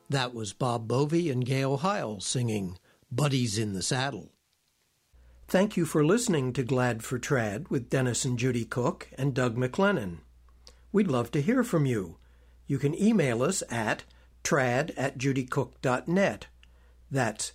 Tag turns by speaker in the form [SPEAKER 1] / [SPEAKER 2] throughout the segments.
[SPEAKER 1] That was Bob Bovey and Gail Heil singing Buddies in the Saddle. Thank you for listening to Glad for Trad with Dennis and Judy Cook and Doug McLennan. We'd love to hear from you. You can email us at trad@judycook.net. That's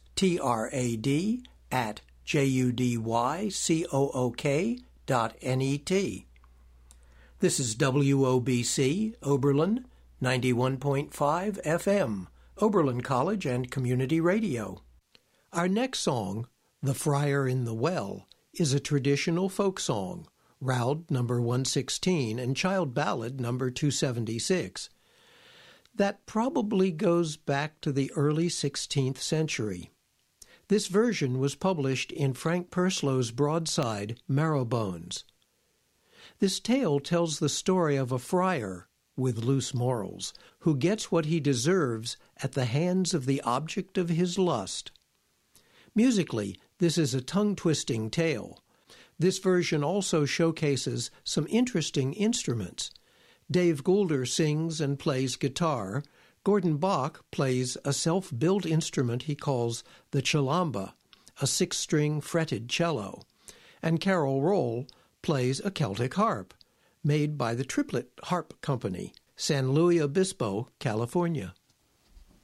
[SPEAKER 1] trad@judycook.net. This is WOBC, Oberlin, 91.5 FM, Oberlin College and Community Radio. Our next song, The Friar in the Well, is a traditional folk song, Roud number 116 and child ballad number 276. That probably goes back to the early 16th century. This version was published in Frank Perslow's broadside, Marrowbones. This tale tells the story of a friar with loose morals who gets what he deserves at the hands of the object of his lust. Musically, this is a tongue-twisting tale. This version also showcases some interesting instruments. Dave Goulder sings and plays guitar. Gordon Bach plays a self-built instrument he calls the chalamba, a 6-string fretted cello. And Carol Roll plays a Celtic harp, made by the Triplet Harp Company, San Luis Obispo, California.